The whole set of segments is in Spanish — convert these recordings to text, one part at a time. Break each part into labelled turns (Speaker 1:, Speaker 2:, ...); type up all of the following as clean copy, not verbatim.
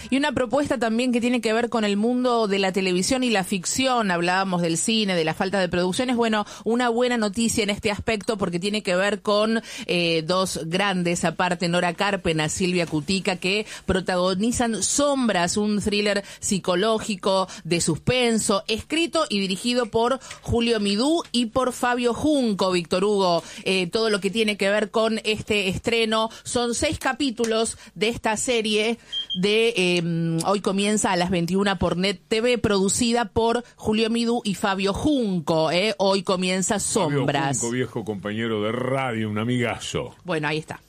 Speaker 1: Y una propuesta también que tiene que ver con el mundo de la televisión y la ficción. Hablábamos del cine, de la falta de producciones. Bueno, una buena noticia en este aspecto porque tiene que ver con dos grandes, aparte Nora Carpena, Silvia Cutica, que protagonizan Sombras, un thriller psicológico de suspenso, escrito y dirigido por Julio Midú y por Fabio Junco, Víctor Hugo. Todo lo que tiene que ver con este estreno son 6 capítulos de esta serie de hoy comienza a las 21 por Net TV, producida por Julio Midú y Fabio Junco. Hoy comienza Sombras.
Speaker 2: Fabio Junco, viejo compañero de radio, un amigazo.
Speaker 1: Bueno, ahí está.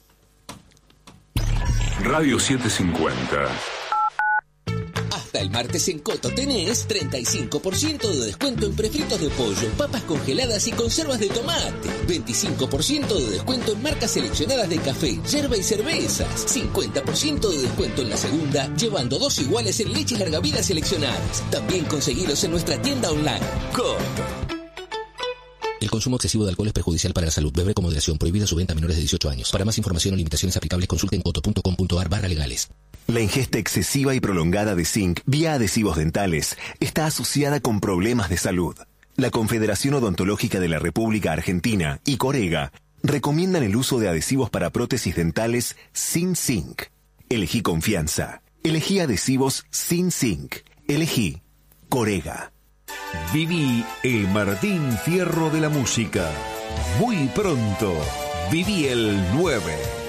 Speaker 2: Radio 750.
Speaker 3: Hasta el martes en Coto tenés 35% de descuento en prefritos de pollo, papas congeladas y conservas de tomate. 25% de descuento en marcas seleccionadas de café, yerba y cervezas. 50% de descuento en la segunda, llevando 2 iguales en leches larga vida seleccionadas. También conseguilos en nuestra tienda online. Coto.
Speaker 4: El consumo excesivo de alcohol es perjudicial para la salud. Beber con moderación. Prohibida su venta a menores de 18 años. Para más información o limitaciones aplicables, consulte en coto.com.ar/legales.
Speaker 5: La ingesta excesiva y prolongada de zinc vía adhesivos dentales está asociada con problemas de salud. La Confederación Odontológica de la República Argentina y Corega recomiendan el uso de adhesivos para prótesis dentales sin zinc. Elegí confianza. Elegí adhesivos sin zinc. Elegí Corega.
Speaker 6: Viví el Martín Fierro de la música. Muy pronto, viví el 9.